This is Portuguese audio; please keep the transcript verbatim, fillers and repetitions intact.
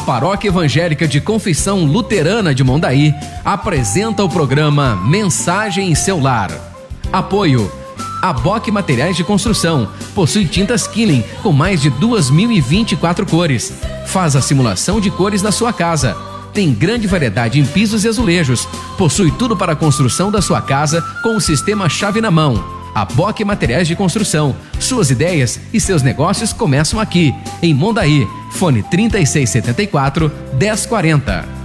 Paróquia Evangélica de Confissão Luterana de Mondaí apresenta o programa Mensagem em Seu Lar. Apoio: A B O C Materiais de Construção. Possui tintas Killing com mais de duas mil e vinte e quatro cores. Faz a simulação de cores na sua casa. Tem grande variedade em pisos e azulejos. Possui tudo para a construção da sua casa com o sistema chave na mão. A B O C Materiais de Construção. Suas ideias e seus negócios começam aqui, em Mondaí. Fone trinta e seis setenta e quatro, dez quarenta.